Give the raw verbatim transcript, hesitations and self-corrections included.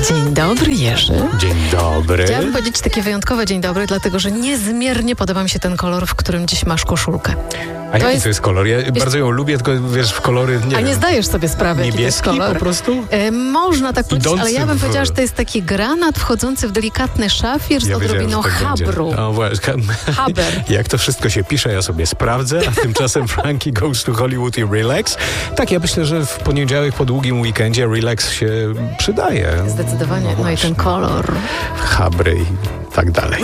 Dzień dobry, Jerzy. Dzień dobry. Chciałabym powiedzieć takie wyjątkowe dzień dobry, dlatego że niezmiernie podoba mi się ten kolor, w którym dziś masz koszulkę. A jaki to jest, to jest kolor? Ja jest... bardzo ją lubię, tylko wiesz, w kolory nie A wiem. nie zdajesz sobie sprawy, jaki to jest Niebieski kolor. po prostu? E, można tak powiedzieć, Idący ale ja bym w... powiedziała, że to jest taki granat wchodzący w delikatny szafir z ja odrobiną tak habru. No właśnie. Haber. Jak to wszystko się pisze, ja sobie sprawdzę, a tymczasem Frankie goes to Hollywood i relax. Tak, ja myślę, że w poniedziałek po długim weekendzie relax się przydaje. Zdecydowanie. No, no i ten kolor. Habry i tak dalej.